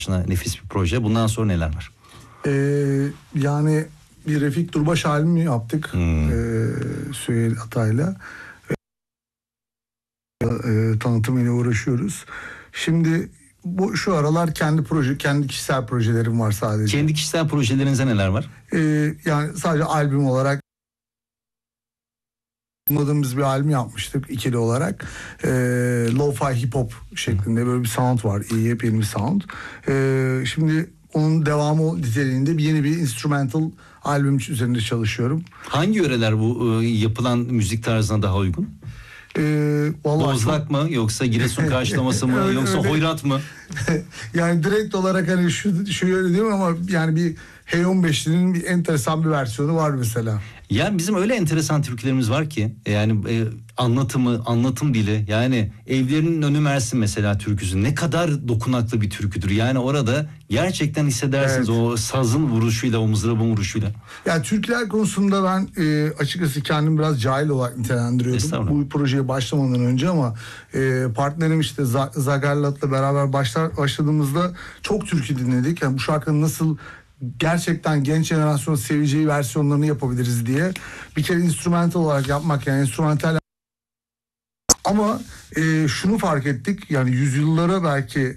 nefis bir proje. Bundan sonra neler var? Yani bir Refik Durbaş albümü yaptık. Süheyl Atay'la. Tanıtım ile uğraşıyoruz. Şimdi şu aralar kendi kişisel projelerim var sadece. Kendi kişisel projelerinizde neler var? Yani sadece albüm olarak yapmadığımız bir albüm yapmıştık ikili olarak. Lo-fi hip hop şeklinde böyle bir sound var. Yepyeni bir sound. Şimdi onun devamı niteliğinde yeni bir instrumental albüm üzerinde çalışıyorum. Hangi yöreler bu yapılan müzik tarzına daha uygun? Bozlak mı yoksa Giresun karşılaması mı yoksa hoyrat mı? Yani direkt olarak hani şu yöre değil mi, ama yani bir H15'linin bir enteresan bir versiyonu var mesela. Yani bizim öyle enteresan türkülerimiz var ki yani anlatım dili, yani evlerinin önü Mersin mesela türküsü ne kadar dokunaklı bir türküdür. Yani orada gerçekten hissedersiniz o sazın vuruşuyla, o mızrabın vuruşuyla. Yani türküler konusunda ben açıkçası kendimi biraz cahil olarak nitelendiriyordum bu projeye başlamadan önce, ama partnerim işte Zagarlat'la beraber başladığımızda çok türkü dinledik. Yani bu şarkının nasıl gerçekten genç jenerasyon seveceği versiyonlarını yapabiliriz diye bir kere instrumental olarak yapmak, yani instrumental, ama şunu fark ettik, yani yüzyıllara belki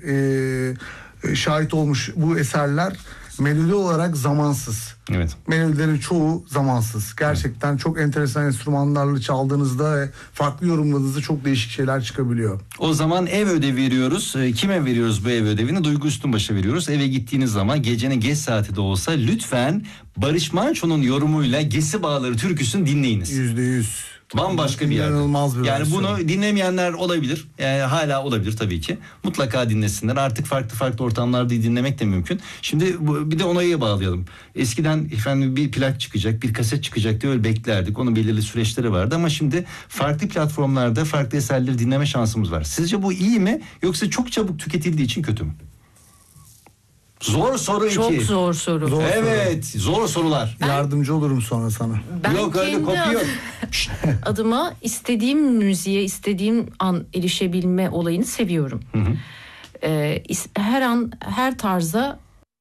şahit olmuş bu eserler melodi olarak zamansız. Evet. Melodilerin çoğu zamansız. Gerçekten çok enteresan enstrümanlarla çaldığınızda ve farklı yorumladığınızda çok değişik şeyler çıkabiliyor. O zaman ev ödevi veriyoruz. Kime veriyoruz bu ev ödevini? Duygu Üstünbaş'a veriyoruz. Eve gittiğiniz zaman gecenin geç saati de olsa lütfen Barış Manço'nun yorumuyla Gesi Bağları türküsünü dinleyiniz. %100. Bambaşka bir yerde. Bir yani bunu dinlemeyenler olabilir. Yani hala olabilir tabii ki. Mutlaka dinlesinler. Artık farklı ortamlarda dinlemek de mümkün. Şimdi bir de onaya bağlayalım. Eskiden efendim bir plak çıkacak, bir kaset çıkacak diye öyle beklerdik. Onun belirli süreçleri vardı ama şimdi farklı platformlarda farklı eserleri dinleme şansımız var. Sizce bu iyi mi, yoksa çok çabuk tüketildiği için kötü mü? Zor soru iki. Çok zor soru. Zor sorular. Yardımcı olurum sonra sana. Ben yok öyle kopuyor. adıma istediğim müziğe istediğim an erişebilme olayını seviyorum. Her an her tarza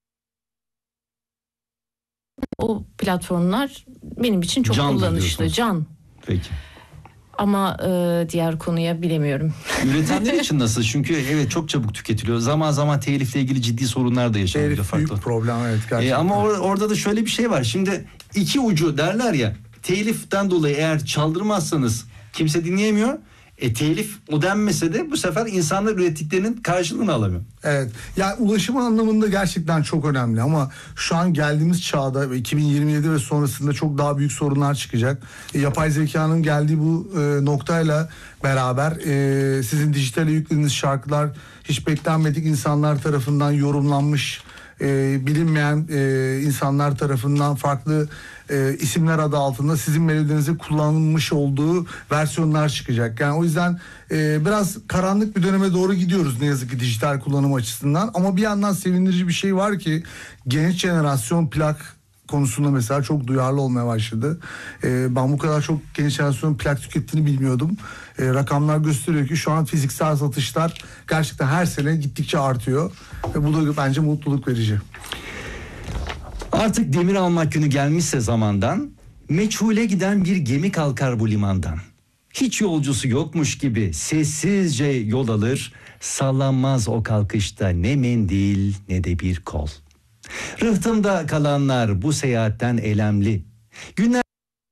o platformlar benim için çok kullanışlı. Can. Peki. Ama diğer konuya bilemiyorum. Üretenler için nasıl? Çünkü evet çok çabuk tüketiliyor. Zaman zaman telifle ilgili ciddi sorunlar da yaşanıyor. Telif büyük problem, evet gerçekten. Ama orada da şöyle bir şey var. Şimdi iki ucu derler ya. Teliften dolayı eğer çaldırmazsanız kimse dinleyemiyor. Telif ödenmese de bu sefer insanlar ürettiklerinin karşılığını alamıyor. Evet. Yani ulaşım anlamında gerçekten çok önemli, ama şu an geldiğimiz çağda ve 2027 ve sonrasında çok daha büyük sorunlar çıkacak. Yapay zekanın geldiği bu noktayla beraber sizin dijitale yüklediğiniz şarkılar hiç beklenmedik insanlar tarafından yorumlanmış, bilinmeyen insanlar tarafından farklı isimler adı altında sizin melodinize kullanılmış olduğu versiyonlar çıkacak. Yani o yüzden biraz karanlık bir döneme doğru gidiyoruz ne yazık ki dijital kullanım açısından. Ama bir yandan sevindirici bir şey var ki genç jenerasyon plak konusunda mesela çok duyarlı olmaya başladı. Ben bu kadar çok genç jenerasyon plak tükettiğini bilmiyordum. Rakamlar gösteriyor ki şu an fiziksel satışlar gerçekten her sene gittikçe artıyor. Ve bu da bence mutluluk verici. Artık demir almak günü gelmişse zamandan, meçhule giden bir gemi kalkar bu limandan. Hiç yolcusu yokmuş gibi sessizce yol alır, sallanmaz o kalkışta ne mendil ne de bir kol. Rıhtımda kalanlar bu seyahatten elemli. Günler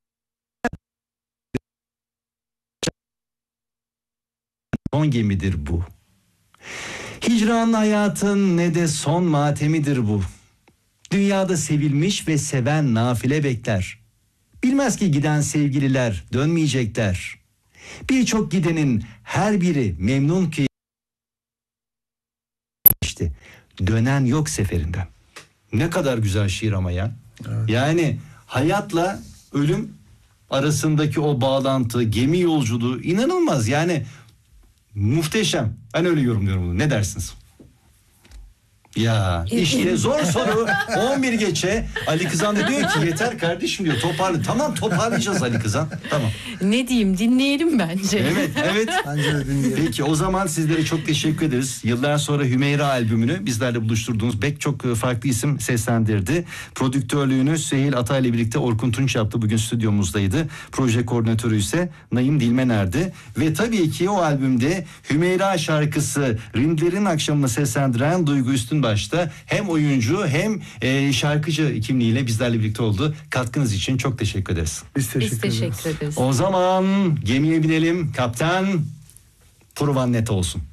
son gemidir bu. Hicran hayatın ne de son matemidir bu. Dünyada sevilmiş ve seven nafile bekler. Bilmez ki giden sevgililer dönmeyecekler. Birçok gidenin her biri memnun ki işte dönen yok seferinden. Ne kadar güzel şiir ama ya. Evet. Yani hayatla ölüm arasındaki o bağlantı, gemi yolculuğu inanılmaz. Yani muhteşem. Ben öyle yorumluyorum bunu. Ne dersiniz? Ya işte zor soru. 11 geçe Ali Kızan da diyor ki yeter kardeşim diyor, toparla. Tamam, toparlayacağız Ali Kızan. Tamam. Ne diyeyim, dinleyelim bence. Evet. Bence de dinleyelim. Peki o zaman sizlere çok teşekkür ederiz. Yıllar sonra Hümeyra albümünü bizlerle buluşturduğunuz pek çok farklı isim seslendirdi. Prodüktörlüğünü Süheyl Atay ile birlikte Orkun Tunç yaptı. Bugün stüdyomuzdaydı. Proje koordinatörü ise Naim Dilmener'di. Ve tabii ki o albümde Hümeyra şarkısı Rindlerin Akşamını seslendiren Duygu Üstünbaş'ta hem oyuncu hem şarkıcı kimliğiyle bizlerle birlikte oldu. Katkınız için çok teşekkür ederiz. Biz teşekkür Biz ederiz. teşekkür ederiz. O zaman gemiye binelim. Kaptan Purvan net olsun.